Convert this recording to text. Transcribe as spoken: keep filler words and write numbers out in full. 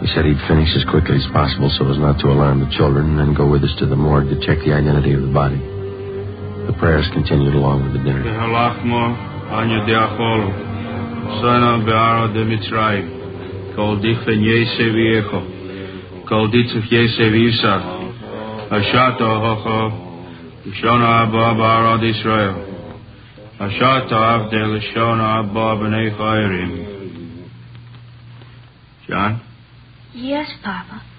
He said he'd finish as quickly as possible so as not to alarm the children and then go with us to the morgue to check the identity of the body. The prayers continued along with the dinner. John? Yes, Papa.